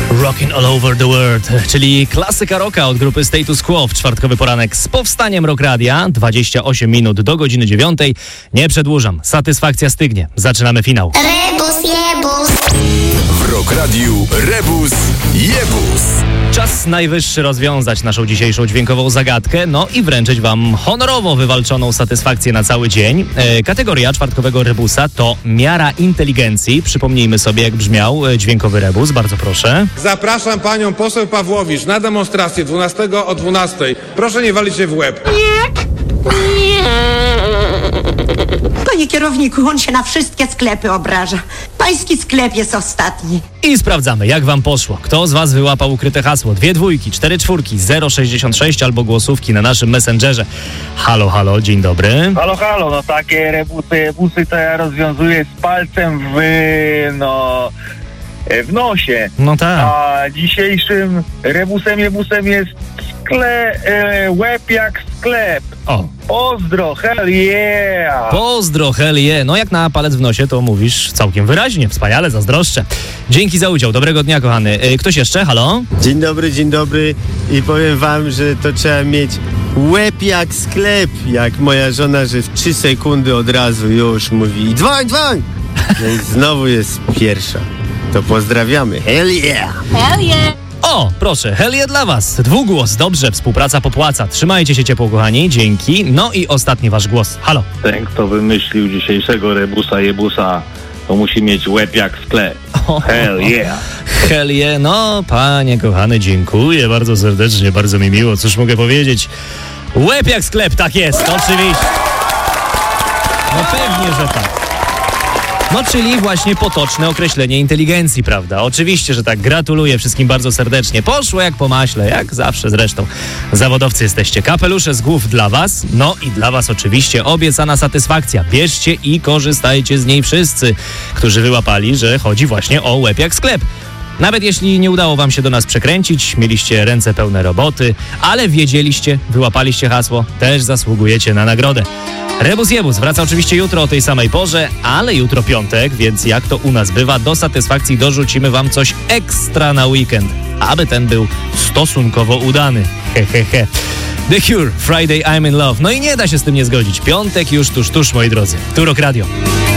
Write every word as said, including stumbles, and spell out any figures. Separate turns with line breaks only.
Rockin' All Over the World, czyli klasyka rocka od grupy Status Quo w czwartkowy poranek z powstaniem Rock Radia. dwadzieścia osiem minut do godziny dziewiątej. Nie przedłużam, satysfakcja stygnie. Zaczynamy finał.
Rebus jebus.
W Rock Radiu Rebus jebus.
Czas najwyższy rozwiązać naszą dzisiejszą dźwiękową zagadkę, no i wręczyć wam honorowo wywalczoną satysfakcję na cały dzień. E, kategoria czwartkowego rebusa to miara inteligencji. Przypomnijmy sobie, jak brzmiał e, dźwiękowy rebus. Bardzo proszę.
Zapraszam panią poseł Pawłowicz na demonstrację dwunastego o dwunastej. Proszę nie walić się w łeb.
Panie kierowniku, on się na wszystkie sklepy obraża. Pański sklep jest ostatni.
I sprawdzamy, jak wam poszło. Kto z was wyłapał ukryte hasło? Dwie dwójki, cztery czwórki, zero sześćdziesiąt sześć albo głosówki na naszym Messengerze. Halo, halo, dzień dobry.
Halo, halo, no takie rebusy, rebusy to ja rozwiązuję z palcem w, no, w nosie.
No tak.
A dzisiejszym rebusem, jebusem jest skle, e, łeb jak sklep.
O.
Pozdro, hell yeah!
Pozdro, hell yeah. No jak na palec w nosie, to mówisz całkiem wyraźnie. Wspaniale, zazdroszczę. Dzięki za udział. Dobrego dnia, kochany. Ktoś jeszcze? Halo?
Dzień dobry, dzień dobry. I powiem wam, że to trzeba mieć łeb jak sklep. Jak moja żona, że w trzy sekundy od razu już mówi dzwoń, dzwoń! No i znowu jest pierwsza. To pozdrawiamy. Hell yeah!
Hell yeah!
O, proszę, hell yeah dla was. Dwugłos, dobrze, współpraca popłaca. Trzymajcie się ciepło, kochani, dzięki. No i ostatni wasz głos. Halo.
Ten, kto wymyślił dzisiejszego rebusa jebusa, to musi mieć łeb jak sklep. Hell yeah.
Hell yeah, no panie kochany, dziękuję bardzo serdecznie, bardzo mi miło. Cóż mogę powiedzieć? Łeb jak sklep, tak jest, oczywiście. No pewnie, że tak. No, czyli właśnie potoczne określenie inteligencji, prawda? Oczywiście, że tak. Gratuluję wszystkim bardzo serdecznie. Poszło jak po maśle, jak zawsze zresztą. Zawodowcy jesteście. Kapelusze z głów dla was. No i dla was oczywiście obiecana satysfakcja. Bierzcie i korzystajcie z niej wszyscy, którzy wyłapali, że chodzi właśnie o łeb jak sklep. Nawet jeśli nie udało wam się do nas przekręcić, mieliście ręce pełne roboty, ale wiedzieliście, wyłapaliście hasło, też zasługujecie na nagrodę. Rebus jebus wraca oczywiście jutro o tej samej porze, ale jutro piątek, więc jak to u nas bywa, do satysfakcji dorzucimy wam coś ekstra na weekend, aby ten był stosunkowo udany. Hehehe. He, he. The Cure, Friday I'm in Love. No i nie da się z tym nie zgodzić. Piątek już tuż, tuż, moi drodzy. Tu Rock Radio.